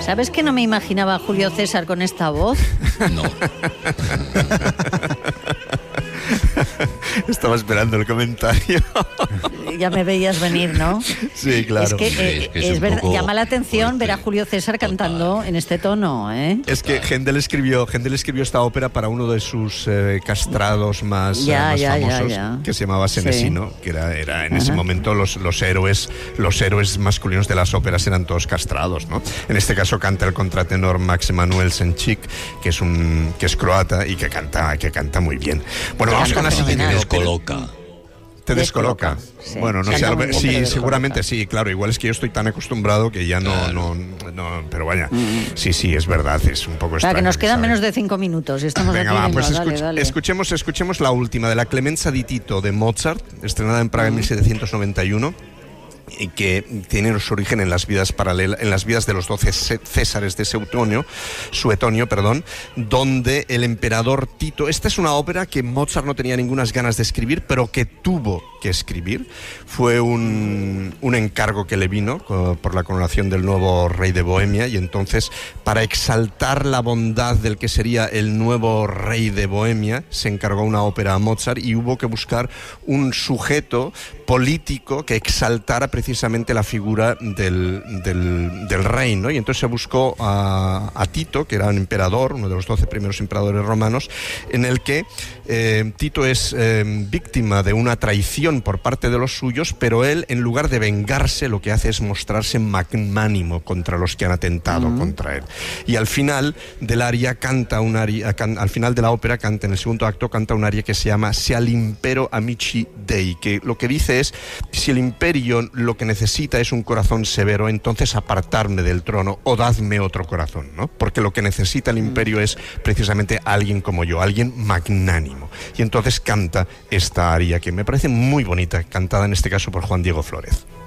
¿Sabes que no me imaginaba a Julio César con esta voz? No. Estaba esperando el comentario. Ya me veías venir, ¿no? Sí, claro. Es que, Es que es es un verdad, poco llama la atención fuerte. ver a Julio César cantando en este tono, ¿eh? Es que Händel escribió esta ópera para uno de sus castrados más famosos, que se llamaba Senesino, que era en ese momento los héroes masculinos de las óperas eran todos castrados, ¿no? En este caso canta el contratenor Max Emanuel Senchik, que es croata y que canta muy bien. Bueno, vamos con la siguiente. Te descoloca. Sí. Bueno, no sé, sí, seguramente sí, claro. Igual es que yo estoy tan acostumbrado que ya no, pero vaya, sí, es verdad, es un poco extraño. Que nos quedan ¿sabes? menos de 5 minutos y estamos Venga, aquí. pues dale. escuchemos la última, de la Clemenza di Tito de Mozart, estrenada en Praga en 1791. Y que tiene su origen en las vidas paralelas, en las vidas de los 12 Césares de Suetonio, donde el emperador Tito. Esta es una ópera que Mozart no tenía ninguna ganas de escribir, pero que tuvo que escribir. Fue un encargo que le vino por la coronación del nuevo rey de Bohemia, y entonces, para exaltar la bondad del que sería el nuevo rey de Bohemia, se encargó una ópera a Mozart, y hubo que buscar un sujeto político que exaltara precisamente la figura del rey, ¿no? Y entonces se buscó a Tito, que era un emperador, uno de los 12 primeros emperadores romanos, en el que Tito es víctima de una traición por parte de los suyos, pero él, en lugar de vengarse, lo que hace es mostrarse magnánimo contra los que han atentado contra él. Y al final del aria al final de la ópera canta, en el segundo acto, canta un aria que se llama Se all'impero amici dei, que lo que dice es: si el imperio lo que necesita es un corazón severo, entonces apartarme del trono o dadme otro corazón, ¿no? Porque lo que necesita el imperio es precisamente alguien como yo, alguien magnánimo. Y entonces canta esta aria que me parece muy bonita, cantada en este caso por Juan Diego Flórez.